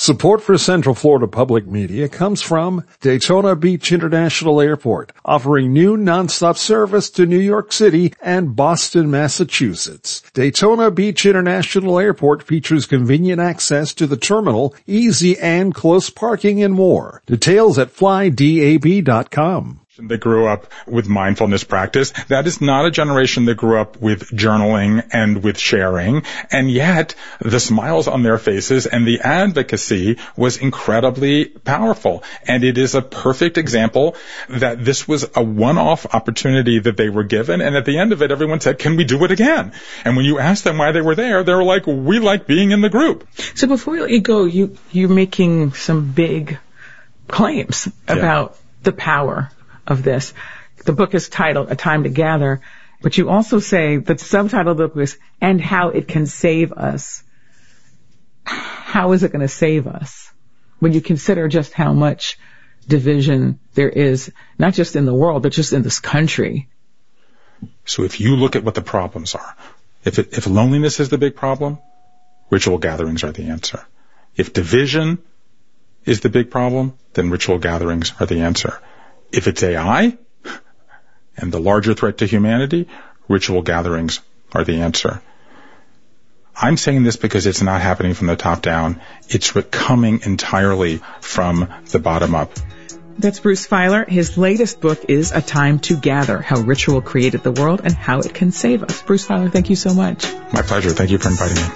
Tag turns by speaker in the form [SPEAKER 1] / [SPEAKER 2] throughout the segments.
[SPEAKER 1] Support for Central Florida Public Media comes from Daytona Beach International Airport, offering new nonstop service to New York City and Boston, Massachusetts. Daytona Beach International Airport features convenient access to the terminal, easy and close parking, and more. Details at flydab.com.
[SPEAKER 2] That grew up with mindfulness practice. That is not a generation that grew up with journaling and with sharing. And yet, the smiles on their faces and the advocacy was incredibly powerful. And it is a perfect example that this was a one-off opportunity that they were given. And at the end of it, everyone said, can we do it again? And when you asked them why they were there, they were like, we like being in the group.
[SPEAKER 3] So before you go, you're making some big claims about the power of this. The book is titled A Time to Gather, but you also say the subtitle of the book is And How It Can Save Us. How is it going to save us when you consider just how much division there is, not just in the world, but just in this country?
[SPEAKER 2] So if you look at what the problems are, if loneliness is the big problem, ritual gatherings are the answer. If division is the big problem, then ritual gatherings are the answer. If it's AI and the larger threat to humanity, ritual gatherings are the answer. I'm saying this because it's not happening from the top down. It's coming entirely from the bottom up.
[SPEAKER 3] That's Bruce Feiler. His latest book is A Time to Gather, How Ritual Created the World and How It Can Save Us. Bruce Feiler, thank you so much.
[SPEAKER 2] My pleasure. Thank you for inviting me.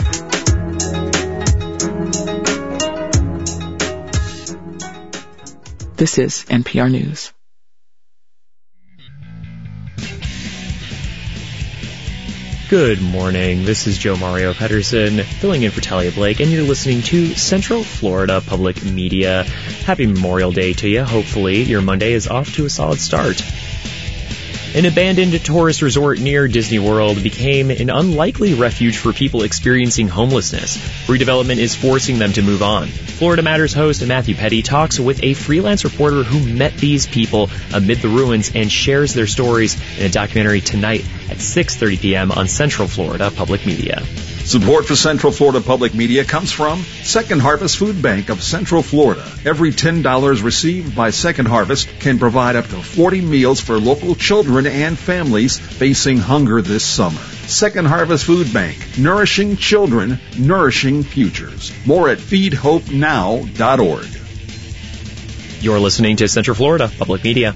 [SPEAKER 3] This is NPR News.
[SPEAKER 4] Good morning. This is Joe Mario Pedersen filling in for Talia Blake, and you're listening to Central Florida Public Media. Happy Memorial Day to you. Hopefully your Monday is off to a solid start. An abandoned tourist resort near Disney World became an unlikely refuge for people experiencing homelessness. Redevelopment is forcing them to move on. Florida Matters host Matthew Petty talks with a freelance reporter who met these people amid the ruins and shares their stories in a documentary tonight at 6:30 p.m. on Central Florida Public Media.
[SPEAKER 1] Support for Central Florida Public Media comes from Second Harvest Food Bank of Central Florida. Every $10 received by Second Harvest can provide up to 40 meals for local children and families facing hunger this summer. Second Harvest Food Bank, nourishing children, nourishing futures. More at feedhopenow.org.
[SPEAKER 4] You're listening to Central Florida Public Media.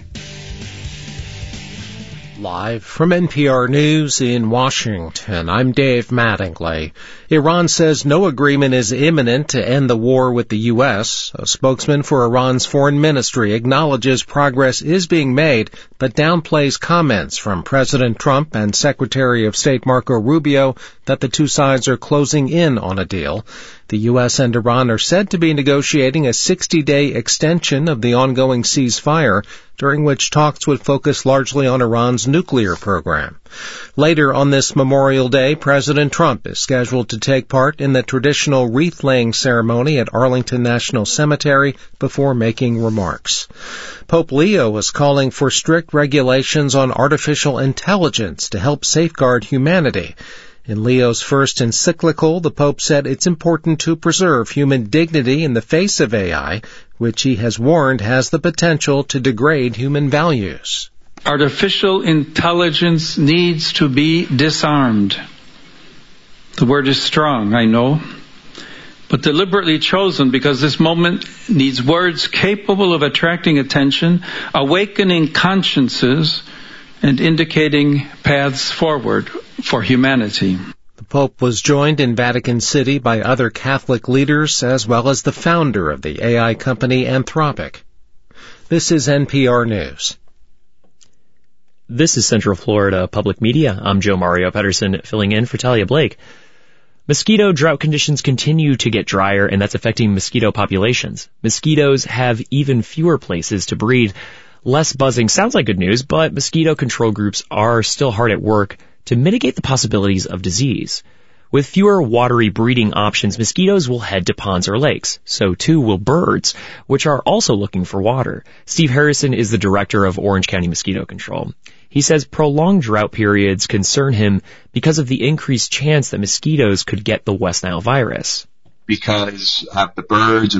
[SPEAKER 5] Live from NPR News in Washington, I'm Dave Mattingly. Iran says no agreement is imminent to end the war with the U.S. A spokesman for Iran's foreign ministry acknowledges progress is being made, but downplays comments from President Trump and Secretary of State Marco Rubio that the two sides are closing in on a deal. The U.S. and Iran are said to be negotiating a 60-day extension of the ongoing ceasefire, during which talks would focus largely on Iran's nuclear program. Later on this Memorial Day, President Trump is scheduled to take part in the traditional wreath-laying ceremony at Arlington National Cemetery before making remarks. Pope Leo is calling for strict regulations on artificial intelligence to help safeguard humanity. In Leo's first encyclical, the Pope said it's important to preserve human dignity in the face of AI, which he has warned has the potential to degrade human values.
[SPEAKER 6] Artificial intelligence needs to be disarmed. The word is strong, I know, but deliberately chosen because this moment needs words capable of attracting attention, awakening consciences, and indicating paths forward for humanity.
[SPEAKER 5] The Pope was joined in Vatican City by other Catholic leaders as well as the founder of the AI company Anthropic. This is NPR News.
[SPEAKER 4] This is Central Florida Public Media. I'm Joe Mario Pedersen filling in for Talia Blake. Mosquito drought conditions continue to get drier, and that's affecting mosquito populations. Mosquitoes have even fewer places to breed. Less buzzing sounds like good news, but mosquito control groups are still hard at work to mitigate the possibilities of disease. With fewer watery breeding options, mosquitoes will head to ponds or lakes. So too will birds, which are also looking for water. Steve Harrison is the director of Orange County Mosquito Control. He says prolonged drought periods concern him because of the increased chance that mosquitoes could get the West Nile virus.
[SPEAKER 7] Because the birds